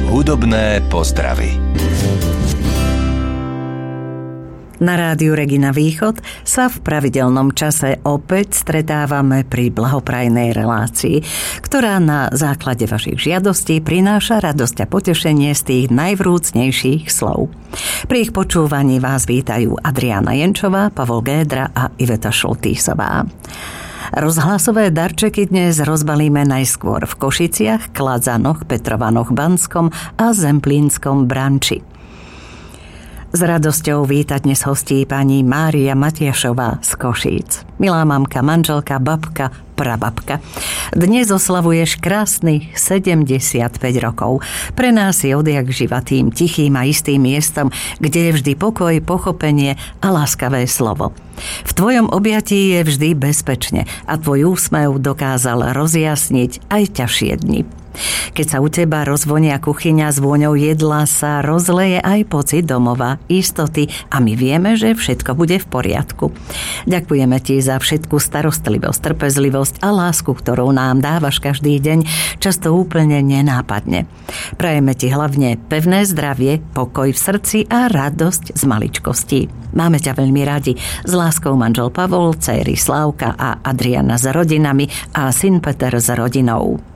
Hudobné pozdravy. Na rádiu Regina Východ sa v pravidelnom čase opäť stretávame pri blahoprajnej relácii, ktorá na základe vašich žiadostí prináša radosť a potešenie z tých najvrúcnejších slov. Pri ich počúvaní vás vítajú Adriána Jenčová, Pavol Gédra a Iveta Šoltýsová. Rozhlasové darčeky dnes rozbalíme najskôr v Košiciach, Kladzanoch, Petrovanoch Banskom a Zemplínskom Branči. S radosťou víta dnes hostí pani Mária Matiašová z Košíc. Milá mamka, manželka, babka, prababka. Dnes oslavuješ krásnych 75 rokov. Pre nás je odjak živa tým tichým a istým miestom, kde je vždy pokoj, pochopenie a láskavé slovo. V tvojom objatí je vždy bezpečne a tvoj úsmev dokázal rozjasniť aj ťažšie dni. Keď sa u teba rozvonia kuchyňa s vôňou jedla, sa rozleje aj pocit domova, istoty a my vieme, že všetko bude v poriadku. Ďakujeme ti za všetku starostlivosť, trpezlivosť a lásku, ktorú nám dávaš každý deň, často úplne nenápadne. Prajeme ti hlavne pevné zdravie, pokoj v srdci a radosť z maličkostí. Máme ťa veľmi radi. S láskou manžel Pavol, dcéry Slávka a Adriana s rodinami a syn Peter s rodinou.